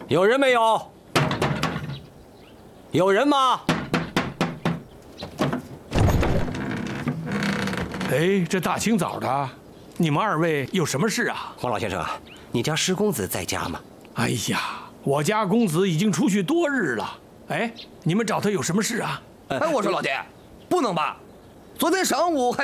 有人没有？有人吗？ 哎，这大清早的，你们二位有什么事啊？ 黄老先生啊，你家施公子在家吗？ 哎呀，我家公子已经出去多日了。哎，你们找他有什么事啊？ 哎，我说老爹，不能吧？昨天上午还